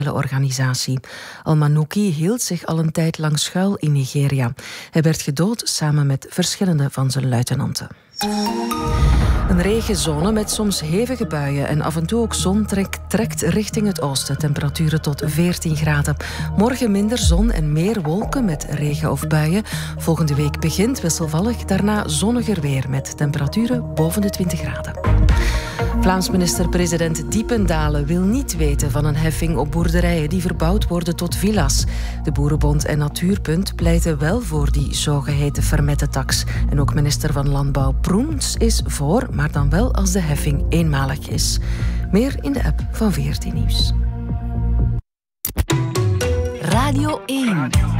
organisatie. Al-Manouki hield zich al een tijd lang schuil in Nigeria. Hij werd gedood samen met verschillende van zijn luitenanten. Een regenzone met soms hevige buien en af en toe ook zon trekt richting het oosten. Temperaturen tot 14 graden. Morgen minder zon en meer wolken met regen of buien. Volgende week begint wisselvallig, daarna zonniger weer met temperaturen boven de 20 graden. Vlaams minister-president Diependalen wil niet weten van een heffing op boerderijen die verbouwd worden tot villa's. De Boerenbond en Natuurpunt pleiten wel voor die zogeheten Vermette-tax. En ook minister van Landbouw Proens is voor, maar dan wel als de heffing eenmalig is. Meer in de app van VRT Nieuws. Radio 1.